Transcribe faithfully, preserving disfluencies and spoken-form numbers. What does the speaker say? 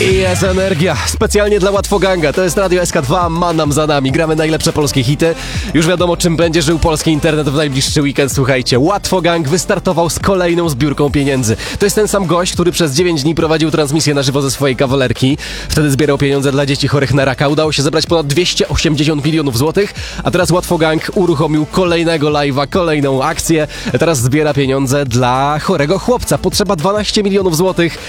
I jest energia, specjalnie dla Łatwoganga. To jest Radio S K dwa, Manam za nami. Gramy najlepsze polskie hity. Już wiadomo, czym będzie żył polski internet w najbliższy weekend. Słuchajcie, Łatwogang wystartował z kolejną zbiórką pieniędzy. To jest ten sam gość, który przez dziewięć dni prowadził transmisję na żywo ze swojej kawalerki. Wtedy zbierał pieniądze dla dzieci chorych na raka. Udało się zebrać ponad dwieście osiemdziesiąt milionów złotych, a teraz Łatwogang uruchomił kolejnego live'a, kolejną akcję. Teraz zbiera pieniądze dla chorego chłopca. Potrzeba dwanaście milionów złotych.